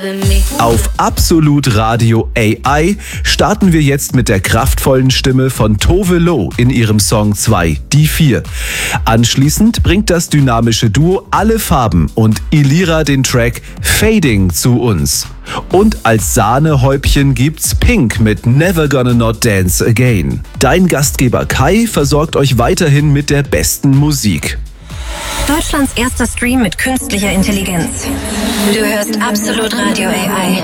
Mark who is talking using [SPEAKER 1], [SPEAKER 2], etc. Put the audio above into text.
[SPEAKER 1] Auf Absolut Radio AI starten wir jetzt mit der kraftvollen Stimme von Tove Lo in ihrem Song 2, Die 4. Anschließend bringt das dynamische Duo Alle Farben und Ilira den Track Fading zu uns. Und als Sahnehäubchen gibt's Pink mit Never Gonna Not Dance Again. Dein Gastgeber Kai versorgt euch weiterhin mit der besten Musik.
[SPEAKER 2] Deutschlands erster Stream mit künstlicher Intelligenz. Du hörst Absolut Radio AI.